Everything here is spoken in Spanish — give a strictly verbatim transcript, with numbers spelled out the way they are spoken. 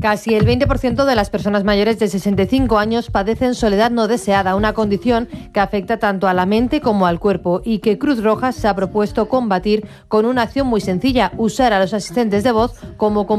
Casi el veinte por ciento de las personas mayores de sesenta y cinco años padecen soledad no deseada, una condición que afecta tanto a la mente como al cuerpo y que Cruz Roja se ha propuesto combatir con una acción muy sencilla: usar a los asistentes de voz como